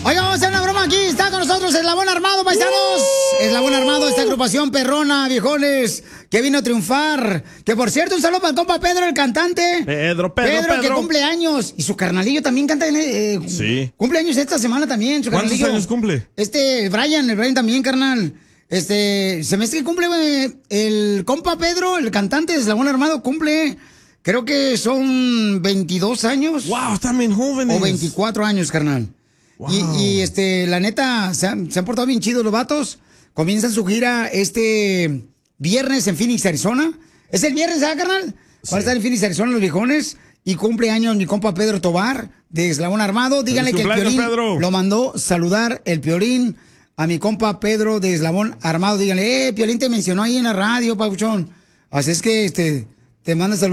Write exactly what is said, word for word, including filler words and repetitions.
Oiga, vamos a hacer una broma aquí. Está con nosotros Eslabón Armado, paisanos. Eslabón Armado, esta agrupación perrona, viejones, que vino a triunfar. Que por cierto, un saludo para el compa Pedro, el cantante. Pedro, Pedro, Pedro, Pedro. que cumple años. Y su carnalillo también canta. Eh, sí. Cumple años esta semana también. Su ¿Cuántos carnalillo. años cumple? Este, Brian, el Brian también, carnal. Este, se me hace que cumple, güey, el compa Pedro, el cantante de Eslabón Armado, cumple, creo que son veintidós años. Wow, están bien jóvenes. O veinticuatro años, carnal. Wow. Y, y, este, la neta, se han, se han portado bien chidos los vatos. Comienzan su gira este viernes en Phoenix, Arizona. Es el viernes, ¿sabes, carnal? Sí. Van a estar en Phoenix, Arizona, los viejones. Y cumple años mi compa Pedro Tobar, de Eslabón Armado. Díganle que el Piolín Pedro. lo mandó saludar el Piolín a mi compa Pedro de Eslabón Armado. Díganle, eh, Piolín te mencionó ahí en la radio, Pauchón. Así es que este, te manda saludar.